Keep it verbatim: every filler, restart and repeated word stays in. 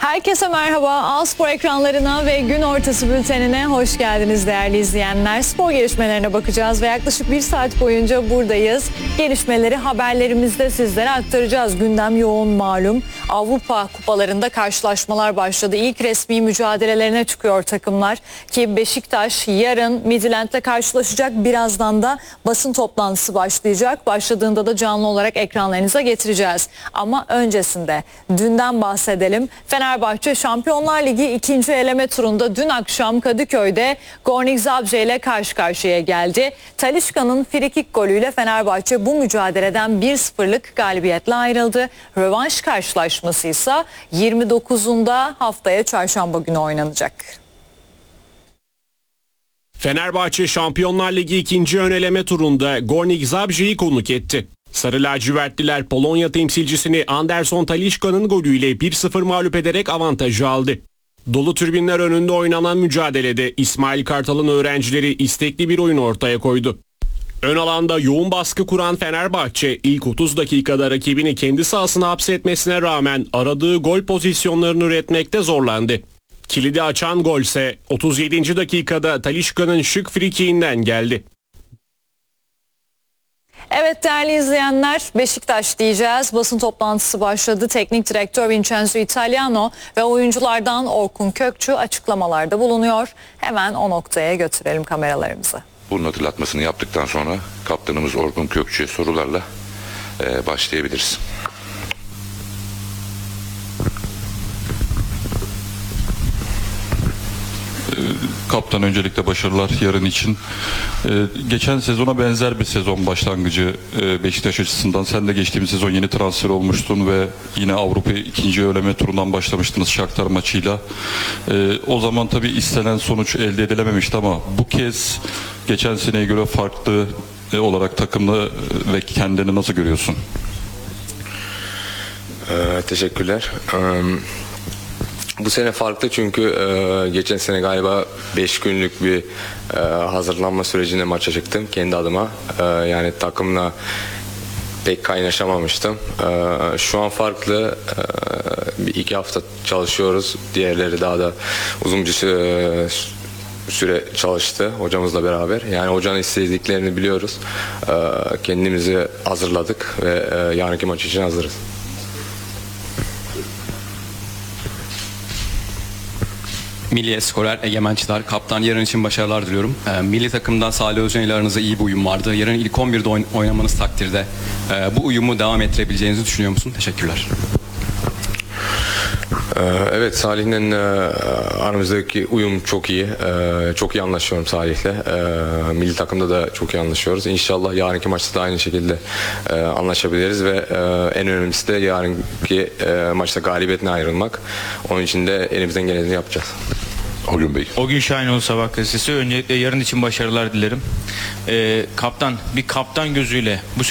Herkese merhaba. A-Spor ekranlarına ve gün ortası bültenine hoş geldiniz değerli izleyenler. Spor gelişmelerine bakacağız ve yaklaşık bir saat boyunca buradayız. Gelişmeleri haberlerimizde sizlere aktaracağız. Gündem yoğun malum. Avrupa kupalarında karşılaşmalar başladı. İlk resmi mücadelelerine çıkıyor takımlar ki Beşiktaş yarın Midtjylland'le karşılaşacak. Birazdan da basın toplantısı başlayacak. Başladığında da canlı olarak ekranlarınıza getireceğiz. Ama öncesinde dünden bahsedelim. Fenerbahçe Şampiyonlar Ligi ikinci eleme turunda dün akşam Kadıköy'de Gornik Zabrze ile karşı karşıya geldi. Talisca'nın frikik golüyle Fenerbahçe bu mücadeleden bir sıfırlık galibiyetle ayrıldı. Rövanş karşılaşması ise yirmi dokuzunda haftaya çarşamba günü oynanacak. Fenerbahçe Şampiyonlar Ligi ikinci ön eleme turunda Gornik Zabrze'yi konuk etti. Sarı lacivertliler Polonya temsilcisini Anderson Talisca'nın golüyle bir sıfır mağlup ederek avantajı aldı. Dolu tribünler önünde oynanan mücadelede İsmail Kartal'ın öğrencileri istekli bir oyun ortaya koydu. Ön alanda yoğun baskı kuran Fenerbahçe ilk otuz dakikada rakibini kendi sahasına hapsetmesine rağmen aradığı gol pozisyonlarını üretmekte zorlandı. Kilidi açan golse otuz yedinci dakikada Talisca'nın şık frikiğinden geldi. Evet değerli izleyenler, Beşiktaş diyeceğiz. Basın toplantısı başladı. Teknik direktör Vincenzo Italiano ve oyunculardan Orkun Kökçü açıklamalarda bulunuyor. Hemen o noktaya götürelim kameralarımızı. Bunun hatırlatmasını yaptıktan sonra kaptanımız Orkun Kökçü'ye sorularla e, başlayabiliriz. Kaptan, öncelikle başarılar yarın için. Ee, geçen sezona benzer bir sezon başlangıcı e, Beşiktaş açısından. Sen de geçtiğimiz sezon yeni transfer olmuştun ve yine Avrupa ikinci eleme turundan başlamıştınız Shakhtar maçıyla. Ee, o zaman tabii istenen sonuç elde edilememişti ama bu kez geçen seneye göre farklı e, olarak takımda ve kendini nasıl görüyorsun? Ee, teşekkürler. Um... Bu sene farklı çünkü e, geçen sene galiba beş günlük bir e, hazırlanma sürecinde maça çıktım kendi adıma. E, yani takımla pek kaynaşamamıştım. E, şu an farklı. E, bir iki hafta çalışıyoruz. Diğerleri daha da uzun bir süre, süre çalıştı hocamızla beraber. Yani hocanın istediklerini biliyoruz. E, kendimizi hazırladık ve e, yarınki maç için hazırız. Milli skorer Egemen Çınar, kaptan, yarın için başarılar diliyorum. E, milli takımdan Salih Özcan ile aranızda iyi bir uyum vardı. Yarın ilk on birde oyn- oynamanız takdirde e, bu uyumu devam ettirebileceğinizi düşünüyor musun? Teşekkürler. Evet, Salih'le aramızdaki uyum çok iyi. Çok iyi anlaşıyorum Salih'le. Milli takımda da çok iyi anlaşıyoruz. İnşallah yarınki maçta da aynı şekilde anlaşabiliriz ve en önemlisi de yarınki maçta galibiyetle ayrılmak. Onun için de elimizden geleni yapacağız. O gün Bey. O gün Şahinoğlu Sabah gazetesi. Öncelikle yarın için başarılar dilerim. Ee, kaptan, bir kaptan gözüyle bu